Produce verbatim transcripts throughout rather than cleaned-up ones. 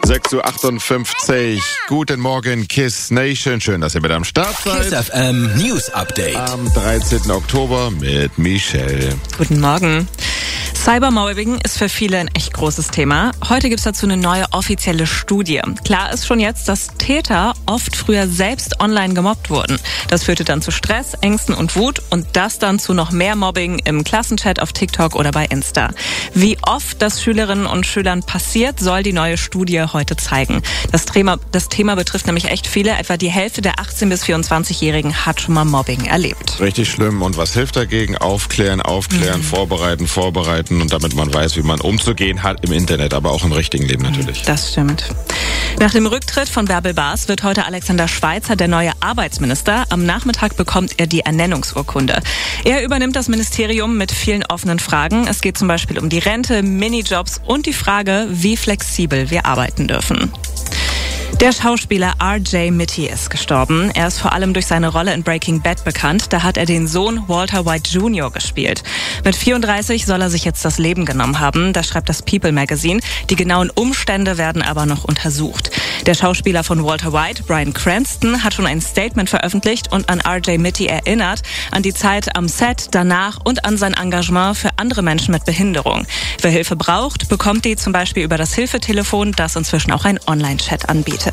sechs Uhr achtundfünfzig. Guten Morgen, Kiss Nation. Schön, dass ihr mit am Start seid. Kiss F M News Update. Am dreizehnten Oktober mit Michelle. Guten Morgen. Cybermobbing ist für viele ein echt großes Thema. Heute gibt es dazu eine neue offizielle Studie. Klar ist schon jetzt, dass Täter oft früher selbst online gemobbt wurden. Das führte dann zu Stress, Ängsten und Wut und das dann zu noch mehr Mobbing im Klassenchat, auf TikTok oder bei Insta. Wie oft das Schülerinnen und Schülern passiert, soll die neue Studie heute zeigen. Das Thema, das Thema betrifft nämlich echt viele. Etwa die Hälfte der achtzehn- bis vierundzwanzigjährigen hat schon mal Mobbing erlebt. Richtig schlimm. Und was hilft dagegen? Aufklären, aufklären, mhm. vorbereiten, vorbereiten. Und damit man weiß, wie man umzugehen hat im Internet, aber auch im richtigen Leben natürlich. Das stimmt. Nach dem Rücktritt von Bärbel Bas wird heute Alexander Schweitzer der neue Arbeitsminister. Am Nachmittag bekommt er die Ernennungsurkunde. Er übernimmt das Ministerium mit vielen offenen Fragen. Es geht zum Beispiel um die Rente, Minijobs und die Frage, wie flexibel wir arbeiten dürfen. Der Schauspieler R J Mitte ist gestorben. Er ist vor allem durch seine Rolle in Breaking Bad bekannt. Da hat er den Sohn Walter White Junior gespielt. Mit vierunddreißig soll er sich jetzt das Leben genommen haben. Das schreibt das People Magazine. Die genauen Umstände werden aber noch untersucht. Der Schauspieler von Walter White, Bryan Cranston, hat schon ein Statement veröffentlicht und an R J Mitte erinnert, an die Zeit am Set, danach und an sein Engagement für andere Menschen mit Behinderung. Wer Hilfe braucht, bekommt die zum Beispiel über das Hilfetelefon, das inzwischen auch ein Online-Chat anbietet.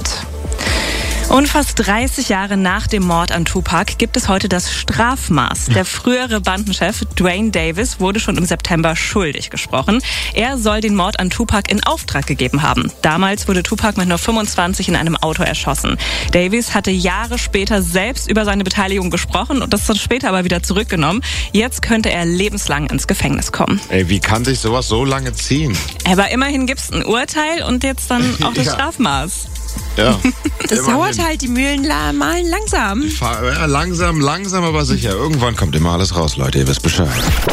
Und fast dreißig Jahre nach dem Mord an Tupac gibt es heute das Strafmaß. Der frühere Bandenchef Duane Davis wurde schon im September schuldig gesprochen. Er soll den Mord an Tupac in Auftrag gegeben haben. Damals wurde Tupac mit nur fünfundzwanzig in einem Auto erschossen. Davis hatte Jahre später selbst über seine Beteiligung gesprochen und das dann später aber wieder zurückgenommen. Jetzt könnte er lebenslang ins Gefängnis kommen. Ey, wie kann sich sowas so lange ziehen? Aber immerhin gibt es ein Urteil und jetzt dann auch das ja. Strafmaß. Ja. Das dauert halt, die Mühlen malen langsam. Ja, langsam, langsam, aber sicher. Irgendwann kommt immer alles raus, Leute, ihr wisst Bescheid.